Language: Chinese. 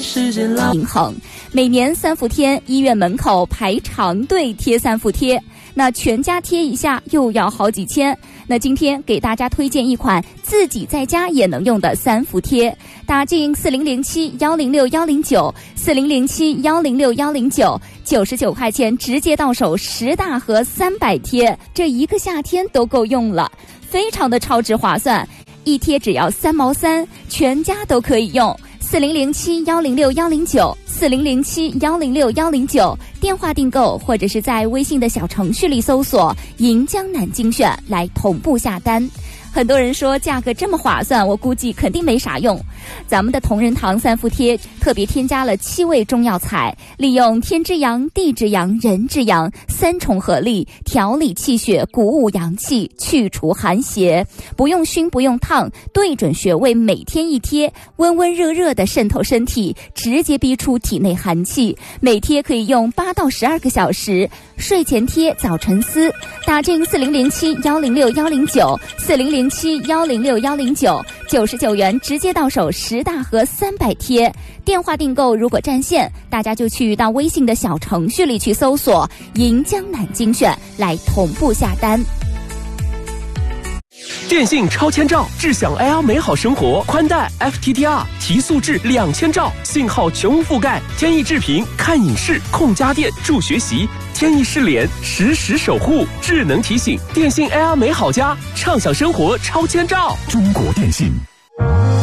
时间老平衡。每年3伏天，医院门口排长队贴3伏贴，那全家贴一下又要好几千。那今天给大家推荐一款自己在家也能用的3伏贴，打进4007-106-109，4007-106-109，99块钱直接到手10大盒300贴，这一个夏天都够用了，非常的超值划算，一贴只要3毛3，全家都可以用。4007-106-109，4007-106-109，电话订购或者是在微信的小程序里搜索银江南精选来同步下单。很多人说价格这么划算，我估计肯定没啥用。咱们的同仁堂3伏贴特别添加了7味中药材，利用天之阳、地之阳、人之阳3重合力，调理气血，鼓舞阳气，去除寒邪，不用熏不用烫，对准穴位，每天一贴，温温热热的渗透身体，直接逼出体内寒气。每贴可以用8到12个小时，睡前贴，早晨撕。打进4007-106-109，4007-106-109，99元直接到手10大盒300贴。电话订购如果占线，大家就去到微信的小程序里去搜索银江南精选来同步下单。 电信超千兆，智享 AR 美好生活，宽带 FTTR 提速至2000兆，信号全无覆盖，天翼智屏看影视、控家电、助学习，天翼视联实时守护，智能提醒，电信 AR 美好家，畅享生活超千兆。 中国电信。